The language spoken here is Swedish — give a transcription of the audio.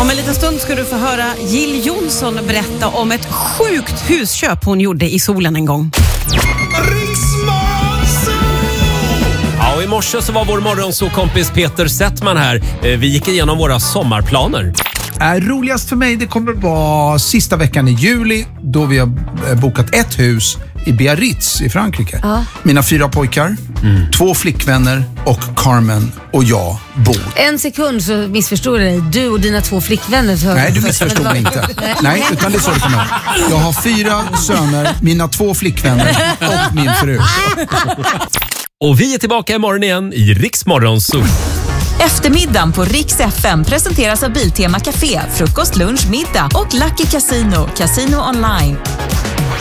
Om en liten stund ska du få höra Jill Johnson berätta om ett sjukt husköp hon gjorde i solen en gång. Ja, och i morse så var vår morgonsåkompis Peter Settman här. Vi gick igenom våra sommarplaner. Roligast för mig det kommer vara sista veckan i juli då vi har bokat ett hus i Biarritz i Frankrike. Mina 4 pojkar, 2 flickvänner och Carmen och jag bor. En sekund så missförstod jag dig. Du och dina 2 flickvänner. Nej, du missförstod mig inte. Nej, utan det är så det kommer. Jag har 4 söner, mina 2 flickvänner och min fru. Och vi är tillbaka imorgon igen i Riks Morgonzoo. Eftermiddagen på Riks FM presenteras av Biltema Café, frukost, lunch, middag och Lucky Casino, Casino online.